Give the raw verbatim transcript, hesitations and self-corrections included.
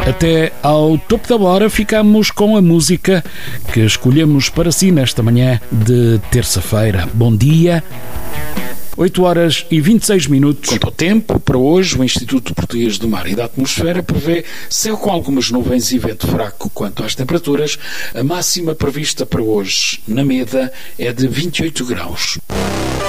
Até ao topo da hora ficamos com a música que escolhemos para si nesta manhã de terça-feira. Bom dia. oito horas e vinte e seis minutos. Quanto ao tempo, para hoje, o Instituto Português do Mar e da Atmosfera prevê céu com algumas nuvens e vento fraco. Quanto às temperaturas, a máxima prevista para hoje na Meda é de vinte e oito graus.